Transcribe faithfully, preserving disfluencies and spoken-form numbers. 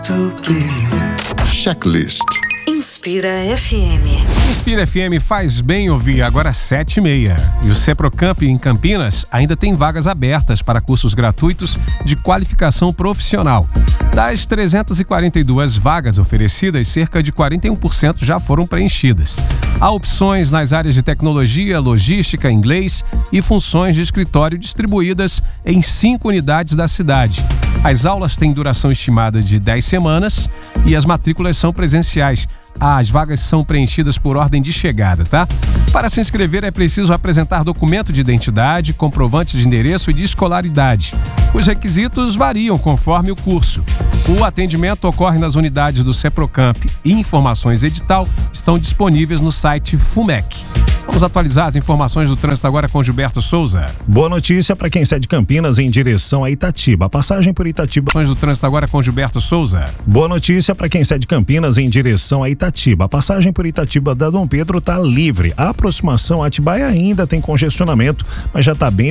Checklist. Inspira F M. Inspira F M faz bem ouvir, agora sete e meia. E o Seprocamp em Campinas ainda tem vagas abertas para cursos gratuitos de qualificação profissional. Das trezentas e quarenta e duas vagas oferecidas, cerca de quarenta e um por cento já foram preenchidas. Há opções nas áreas de tecnologia, logística, inglês e funções de escritório distribuídas em cinco unidades da cidade. As aulas têm duração estimada de dez semanas e as matrículas são presenciais. As vagas são preenchidas por ordem de chegada, tá? Para se inscrever é preciso apresentar documento de identidade, comprovante de endereço e de escolaridade. Os requisitos variam conforme o curso. O atendimento ocorre nas unidades do Seprocamp e informações edital estão disponíveis no site FUMEC. Vamos atualizar as informações do trânsito agora com Gilberto Souza. Boa notícia para quem sai de Campinas em direção a Itatiba. A passagem por Itatiba. Informações do trânsito agora com Gilberto Souza. Boa notícia para quem sai de Campinas em direção a Itatiba. A passagem por Itatiba da Dom Pedro está livre. A aproximação a Atibaia ainda tem congestionamento, mas já está bem